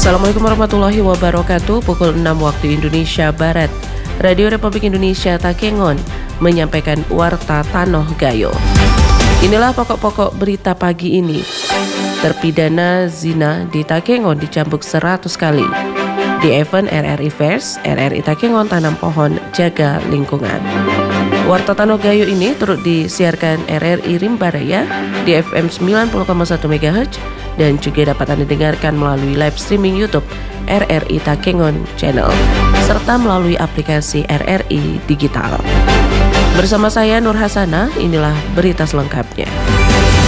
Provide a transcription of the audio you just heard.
Assalamualaikum warahmatullahi wabarakatuh. Pukul 6 waktu Indonesia Barat, Radio Republik Indonesia Takengon menyampaikan Warta Tanoh Gayo. Inilah pokok-pokok berita pagi ini. Terpidana zina di Takengon dicambuk 100 kali. Di event RRI Fairs, RRI Takengon tanam pohon jaga lingkungan. Warta Tanoh Gayo ini turut disiarkan RRI Rimbaraya di FM 90,1 MHz dan juga dapat Anda dengarkan melalui live streaming YouTube RRI Takengon Channel serta melalui aplikasi RRI Digital. Bersama saya Nur Hasanah, inilah berita selengkapnya.